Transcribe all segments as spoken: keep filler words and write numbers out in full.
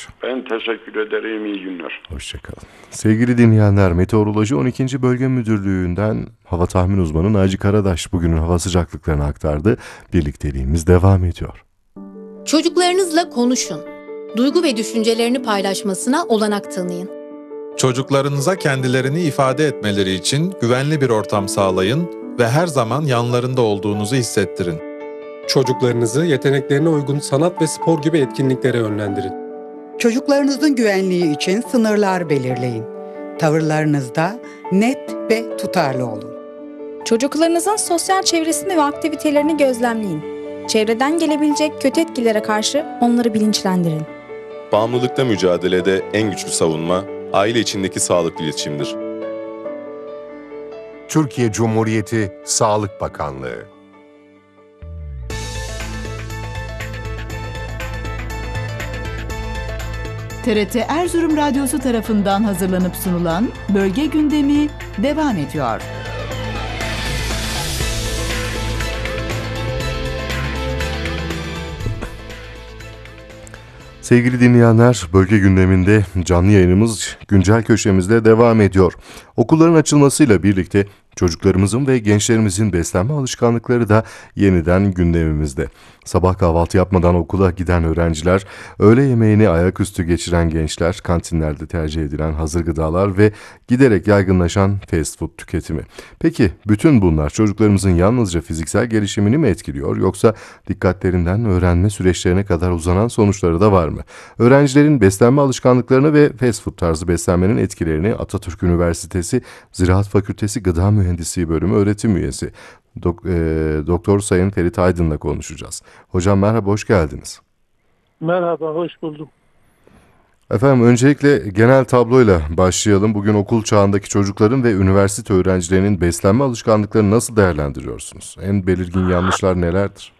Savaş. Ben teşekkür ederim, iyi günler. Hoşçakalın. Sevgili dinleyenler, Meteoroloji on ikinci. Bölge Müdürlüğü'nden hava tahmin uzmanı Naci Karadaş bugünün hava sıcaklıklarını aktardı. Birlikteliğimiz devam ediyor. Çocuklarınızla konuşun. Duygu ve düşüncelerini paylaşmasına olanak tanıyın. Çocuklarınıza kendilerini ifade etmeleri için güvenli bir ortam sağlayın ve her zaman yanlarında olduğunuzu hissettirin. Çocuklarınızı yeteneklerine uygun sanat ve spor gibi etkinliklere yönlendirin. Çocuklarınızın güvenliği için sınırlar belirleyin. Tavırlarınızda net ve tutarlı olun. Çocuklarınızın sosyal çevresini ve aktivitelerini gözlemleyin. Çevreden gelebilecek kötü etkilere karşı onları bilinçlendirin. Bağımlılıkta mücadelede en güçlü savunma, aile içindeki sağlıklı iletişimdir. Türkiye Cumhuriyeti Sağlık Bakanlığı. T R T Erzurum Radyosu tarafından hazırlanıp sunulan Bölge Gündemi devam ediyor. Sevgili dinleyenler, bölge gündeminde canlı yayınımız güncel köşemizde devam ediyor. Okulların açılmasıyla birlikte çocuklarımızın ve gençlerimizin beslenme alışkanlıkları da yeniden gündemimizde. Sabah kahvaltı yapmadan okula giden öğrenciler, öğle yemeğini ayaküstü geçiren gençler, kantinlerde tercih edilen hazır gıdalar ve giderek yaygınlaşan fast food tüketimi. Peki bütün bunlar çocuklarımızın yalnızca fiziksel gelişimini mi etkiliyor, yoksa dikkatlerinden öğrenme süreçlerine kadar uzanan sonuçları da var mı? Öğrencilerin beslenme alışkanlıklarını ve fast food tarzı beslenmenin etkilerini Atatürk Üniversitesi Ziraat Fakültesi Gıda Mühendisliği Bölümü öğretim üyesi Dok- e, Doktor Sayın Ferit Aydın'la konuşacağız. Hocam merhaba, hoş geldiniz. Merhaba, hoş buldum. Efendim, öncelikle genel tabloyla başlayalım. Bugün okul çağındaki çocukların ve üniversite öğrencilerinin beslenme alışkanlıklarını nasıl değerlendiriyorsunuz? En belirgin yanlışlar nelerdir?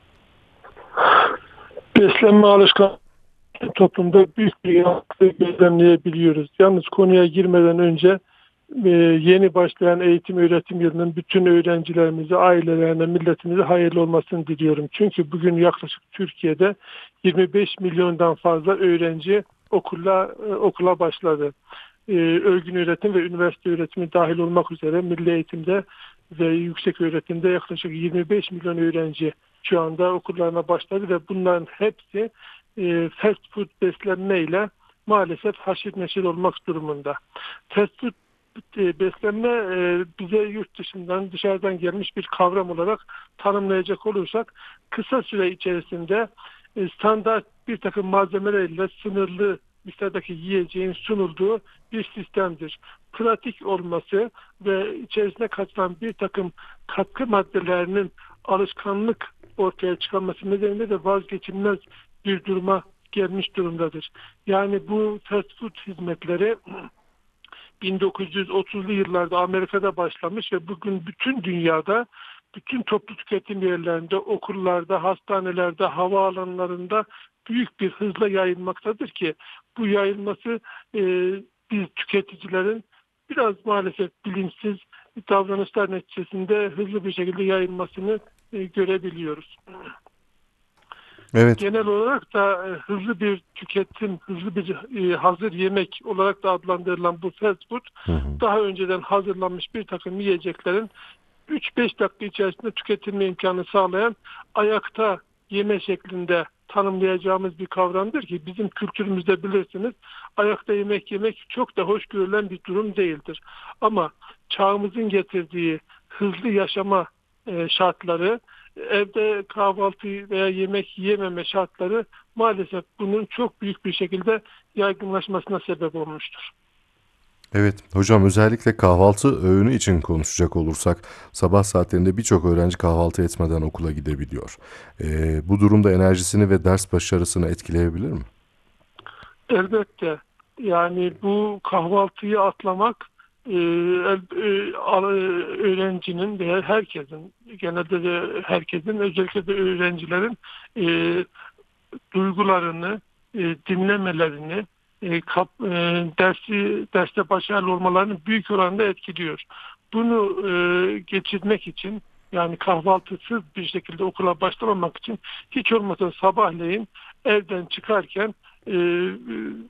Beslenme alışkanlığı toplumda büyük bir yankı gözlemleyebiliyoruz. Yalnız konuya girmeden önce e, yeni başlayan eğitim öğretim yılının bütün öğrencilerimize, ailelerine, milletimize hayırlı olmasını diliyorum. Çünkü bugün yaklaşık Türkiye'de yirmi beş milyondan fazla öğrenci okula e, okula başladı. E, örgün öğretim ve üniversite öğretimi dahil olmak üzere milli eğitimde ve yüksek öğretimde yaklaşık yirmi beş milyon öğrenci şu anda okullarına başladı ve bunların hepsi e, fast food beslenmeyle maalesef haşir neşir olmak durumunda. Fast food e, beslenme e, bize yurt dışından, dışarıdan gelmiş bir kavram olarak tanımlayacak olursak, kısa süre içerisinde e, standart bir takım malzemelerle sınırlı miktarda yiyeceğin sunulduğu bir sistemdir. Pratik olması ve içerisine katılan bir takım katkı maddelerinin alışkanlık ortaya çıkarması nedeniyle de vazgeçilmez bir duruma gelmiş durumdadır. Yani bu fast food hizmetleri bin dokuz yüz otuzlu yıllarda Amerika'da başlamış ve bugün bütün dünyada, bütün toplu tüketim yerlerinde, okullarda, hastanelerde, havaalanlarında büyük bir hızla yayılmaktadır ki bu yayılması e, biz tüketicilerin biraz maalesef bilinçsiz davranışlar neticesinde hızlı bir şekilde yayılmasını e, görebiliyoruz. Evet. Genel olarak da e, hızlı bir tüketim, hızlı bir e, hazır yemek olarak da adlandırılan bu fast food, hı hı. daha önceden hazırlanmış bir takım yiyeceklerin üç beş dakika içerisinde tüketilme imkanı sağlayan ayakta yeme şeklinde tanımlayacağımız bir kavramdır ki bizim kültürümüzde bilirsiniz, ayakta yemek yemek çok da hoş görülen bir durum değildir. Ama çağımızın getirdiği hızlı yaşama e, şartları, evde kahvaltı veya yemek yememe şartları maalesef bunun çok büyük bir şekilde yaygınlaşmasına sebep olmuştur. Evet hocam, özellikle kahvaltı öğünü için konuşacak olursak sabah saatlerinde birçok öğrenci kahvaltı etmeden okula gidebiliyor. Ee, bu durumda enerjisini ve ders başarısını etkileyebilir mi? Elbette. Yani bu kahvaltıyı atlamak e, e, öğrencinin veya herkesin, genelde de herkesin, özellikle de öğrencilerin e, duygularını, e, dinlemelerini, E, kap, e, dersi derste başarılı olmalarını büyük oranda etkiliyor. Bunu e, geçirmek için, yani kahvaltısız bir şekilde okula başlamamak için hiç olmazsa sabahleyin evden çıkarken e,